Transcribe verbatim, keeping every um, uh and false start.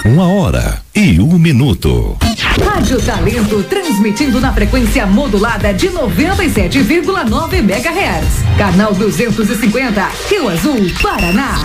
Uma hora e um minuto. Rádio Talento, transmitindo na frequência modulada de noventa e sete vírgula nove megahertz. Canal duzentos e cinquenta, Rio Azul, Paraná.